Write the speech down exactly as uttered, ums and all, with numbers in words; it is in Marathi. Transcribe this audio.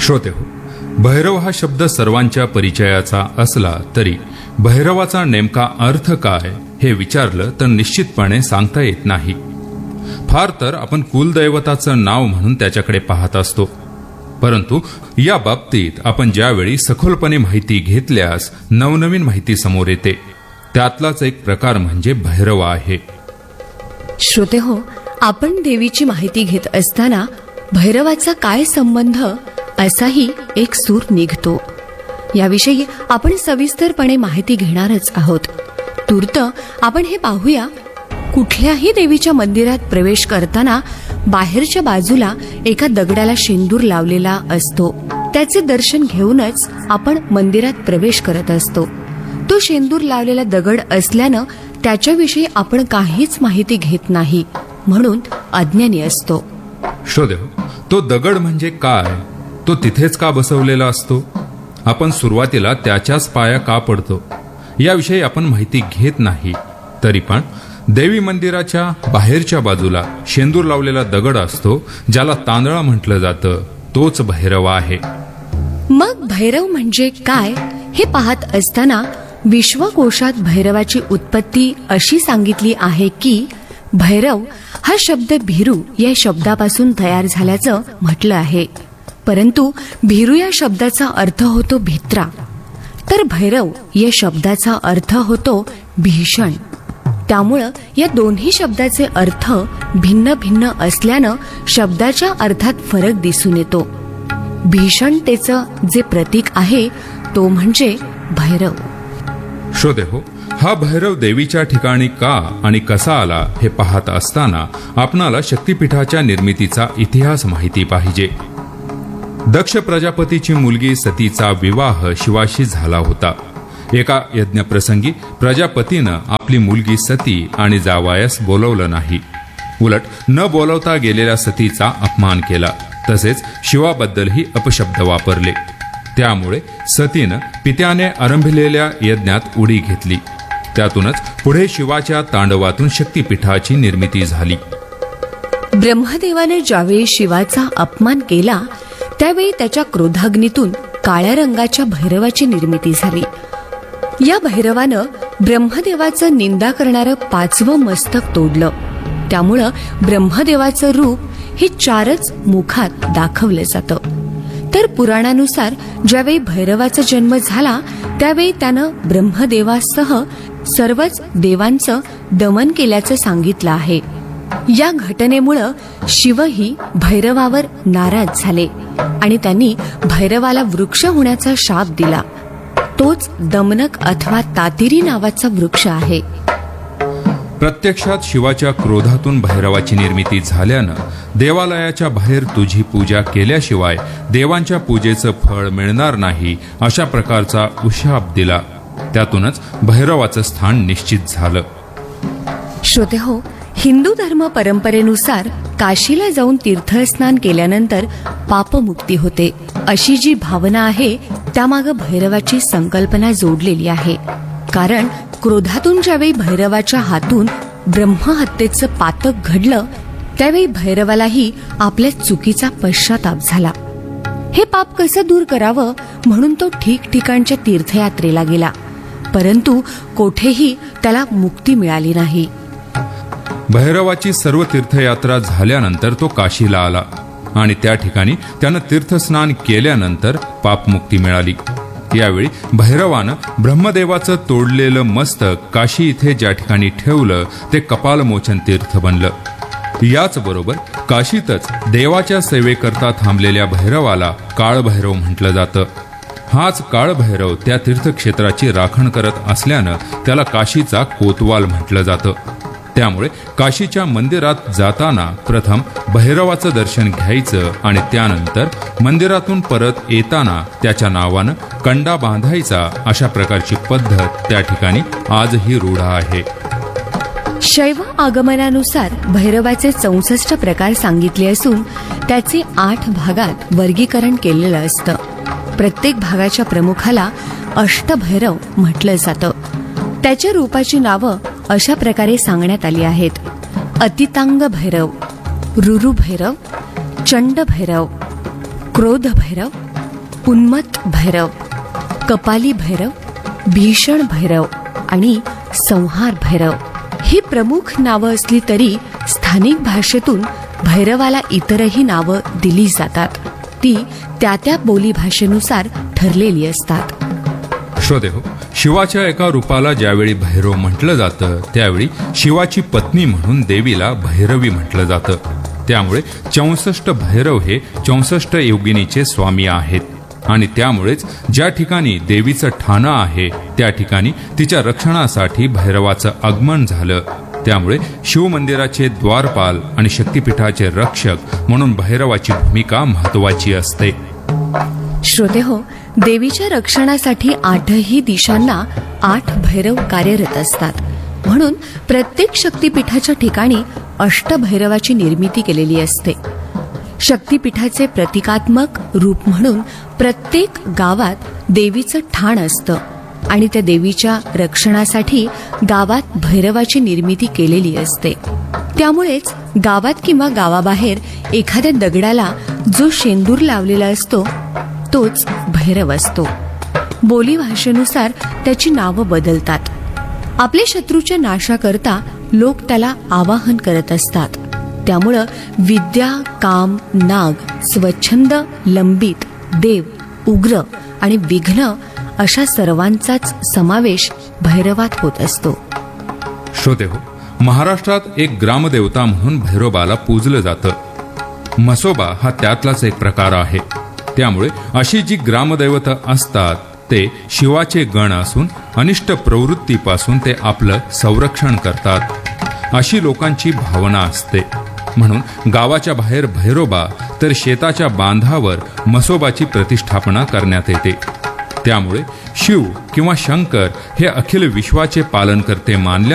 श्रोतेहो, भैरव हा शब्द सर्वांच्या परिचयाचा असला तरी भैरवाचा नेमका अर्थ काय हे विचारलं तर निश्चितपणे सांगता येत नाही. फार तर आपण कुलदैवताचं नाव म्हणून त्याच्याकडे पाहत असतो. परंतु या बाबतीत आपण ज्यावेळी सखोलपणे माहिती घेतल्यास नवनवीन माहिती समोर येते. त्यातलाच एक प्रकार म्हणजे भैरव आहे. श्रोते हो, आपण देवीची माहिती घेत असताना भैरवाचा काय संबंध असाही एक सूर निघतो. याविषयी आपण सविस्तरपणे माहिती घेणारच आहोत. तूर्त आपण हे पाहूया, कुठल्याही देवीच्या मंदिरात प्रवेश करताना बाहेरच्या बाजूला एका दगडाला शेंदूर लावलेला असतो. त्याचे दर्शन घेऊनच आपण मंदिरात प्रवेश करत असतो. तो शेंदूर लावलेला दगड असल्यानं त्याच्याविषयी आपण काहीच माहिती घेत नाही, म्हणून अज्ञानी असतो. श्रोतेहो, तो दगड म्हणजे काय, तो तिथेच का बसवलेला असतो, आपण सुरुवातीला त्याच्याच पाया का पडतो याविषयी आपण माहिती घेत नाही. तरी पण देवी मंदिराच्या बाहेरच्या बाजूला शेंदूर लावलेला दगड असतो, ज्याला तांदळा म्हटलं जातं, तोच भैरव आहे. मग भैरव म्हणजे काय हे पाहत असताना विश्वकोशात भैरवाची उत्पत्ती अशी सांगितली आहे की भैरव हा शब्द भिरू या शब्दापासून तयार झाल्याचं म्हटलं आहे. परंतु भिरू या शब्दाचा अर्थ होतो भित्रा, तर भैरव या शब्दाचा अर्थ होतो भीषण. त्यामुळं या दोन्ही शब्दाचे अर्थ भिन्न भिन्न असल्यानं शब्दाच्या अर्थात फरक दिसून येतो. भीषणतेचं जे प्रतीक आहे तो म्हणजे भैरव. श्रोतेहो, हा भैरव देवीच्या ठिकाणी का आणि कसा आला हे पाहत असताना आपणाला शक्तिपीठाच्या निर्मितीचा इतिहास माहिती पाहिजे. दक्ष प्रजापतीची मुलगी सतीचा विवाह शिवाशी झाला होता. एका यज्ञप्रसंगी प्रजापतीनं आपली मुलगी सती आणि जावयास बोलवलं नाही. उलट न बोलवता गेलेल्या सतीचा अपमान केला. तसेच शिवाबद्दलही अपशब्द वापरले. त्यामुळे सतीनं पित्याने आरंभिलेल्या यज्ञात उडी घेतली. त्यातूनच पुढे शिवाच्या तांडवातून शक्तिपीठाची निर्मिती झाली. ब्रह्मदेवाने ज्यावेळी शिवाचा अपमान केला त्यावेळी त्याच्या क्रोधाग्नीतून काळ्या रंगाच्या भैरवाची निर्मिती झाली. या भैरवानं ब्रह्मदेवाचं निंदा करणारं पाचवं मस्तक तोडलं. त्यामुळं ब्रह्मदेवाचं रूप हे चारच मुखात दाखवलं जातं. तर पुराणानुसार ज्यावेळी भैरवाचा जन्म झाला त्यावेळी त्यानं ब्रह्मदेवासह सर्वच देवांचं दमन केल्याचं सांगितलं आहे. या घटनेमुळं शिवही भैरवावर नाराज झाले आणि त्यांनी भैरवाला वृक्ष होण्याचा शाप दिला. तोच दमनक अथवा तातिरी नावाचा वृक्ष आहे. प्रत्यक्षात शिवाच्या क्रोधातून भैरवाची निर्मिती झाल्यानं देवालयाच्या बाहेर तुझी पूजा केल्याशिवाय देवांच्या पूजेचं फळ मिळणार नाही अशा प्रकारचा उशाप दिला. त्यातूनच भैरवाचं स्थान निश्चित झालं. श्रोतेहो, हिंदू धर्म परंपरेनुसार काशीला जाऊन तीर्थस्नान केल्यानंतर पापमुक्ती होते अशी जी भावना आहे त्यामागं भैरवाची संकल्पना जोडलेली आहे. कारण क्रोधातून ज्यावेळी भैरवाच्या हातून ब्रह्महत्येचं पातक घडलं त्यावेळी भैरवालाही आपल्या चुकीचा पश्चाताप झाला. हे पाप कसं दूर करावं म्हणून तो ठिकठिकाणच्या तीर्थयात्रेला गेला. परंतु कोठेही त्याला मुक्ती मिळाली नाही. भैरवाची सर्व तीर्थयात्रा झाल्यानंतर तो काशीला आला आणि त्या ठिकाणी त्यानं तीर्थस्नान केल्यानंतर पापमुक्ती मिळाली. यावेळी भैरवानं ब्रह्मदेवाचं तोडलेलं मस्तक काशी इथे ज्या ठिकाणी ठेवलं ते कपालमोचन तीर्थ बनलं. याचबरोबर काशीतच देवाच्या सेवेकरता थांबलेल्या भैरवाला काळभैरव म्हटलं जातं. हाच काळभैरव त्या तीर्थक्षेत्राची राखण करत असल्यानं त्याला काशीचा कोतवाल म्हटलं जातं. त्यामुळे काशीच्या मंदिरात जाताना प्रथम भैरवाचं दर्शन घ्यायचं आणि त्यानंतर मंदिरातून परत येताना त्याच्या नावानं कंडा बांधायचा अशा प्रकारची पद्धत त्या ठिकाणी आजही रूढ आहे. शैव आगमनानुसार भैरवाचे चौसष्ट प्रकार सांगितले असून त्याचे आठ भागात वर्गीकरण केलेलं असतं. प्रत्येक भागाच्या प्रमुखाला अष्टभैरव म्हटलं जातं. त्याच्या रूपाची नावं अशा प्रकारे सांगण्यात आली आहेत: अतितांग भैरव, रुरु भैरव, चंड भैरव, क्रोध भैरव, उन्मत्त भैरव, कपाली भैरव, भीषण भैरव आणि संहार भैरव ही प्रमुख नावं असली तरी स्थानिक भाषेतून भैरवाला इतरही नावं दिली जातात. ती त्या त्या बोली भाषेनुसार ठरलेली असतात. श्रोतेहो, शिवाच्या एका रूपाला ज्यावेळी भैरव म्हटलं जातं त्यावेळी शिवाची पत्नी म्हणून देवीला भैरवी म्हटलं जातं. त्यामुळे चौसष्ट भैरव हे चौसष्ट योगिनीचे स्वामी आहेत आणि त्यामुळेच ज्या ठिकाणी देवीचं ठाणं आहे त्या ठिकाणी तिच्या रक्षणासाठी भैरवाचं आगमन झालं. त्यामुळे शिवमंदिराचे द्वारपाल आणि शक्तिपीठाचे रक्षक म्हणून भैरवाची भूमिका महत्वाची असते. श्रोतेहो, देवीच्या रक्षणासाठी आठही दिशांना आठ भैरव कार्यरत असतात. म्हणून प्रत्येक शक्तिपीठाच्या ठिकाणी अष्टभैरवाची निर्मिती केलेली असते. शक्तिपीठाचे प्रतिकात्मक रूप म्हणून प्रत्येक गावात देवीचं ठाण असतं आणि त्या देवीच्या रक्षणासाठी गावात भैरवाची निर्मिती केलेली असते. त्यामुळेच गावात किंवा गावाबाहेर एखाद्या दगडाला जो शेंदूर लावलेला असतो तोच भैरव असतो. बोली भाषेनुसार त्याची नावं बदलतात. आपल्या शत्रूच्या नाशाकरता लोक त्याला आवाहन करत असतात. त्यामुळं विद्या, काम, नाग, स्वच्छंद, लंबित, देव, उग्र आणि विघ्न अशा सर्वांचाच समावेश भैरवात होत असतो. श्रोतेहो, महाराष्ट्रात एक ग्रामदेवता म्हणून भैरोबाला पूजलं जातं. म्हसोबा हा त्यातलाच एक प्रकार आहे. त्यामुळे अशी जी ग्रामदैवतं असतात ते शिवाचे गण असून अनिष्ट प्रवृत्तीपासून ते आपलं संरक्षण करतात अशी लोकांची भावना असते. म्हणून गावाच्या बाहेर भैरोबा तर शेताच्या बांधावर म्हसोबाची प्रतिष्ठापना करण्यात येते. त्यामुळे शिव किंवा शंकर हे अखिल विश्वाचे पालनकर्ते मानल्या